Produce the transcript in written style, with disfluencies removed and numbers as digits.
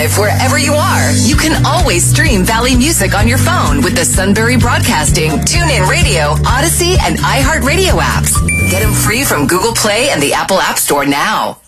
live wherever you are. You can always stream Valley Music on your phone with the Sunbury Broadcasting, TuneIn Radio, Odyssey, and iHeartRadio apps. Get them free from Google Play and the Apple App Store now.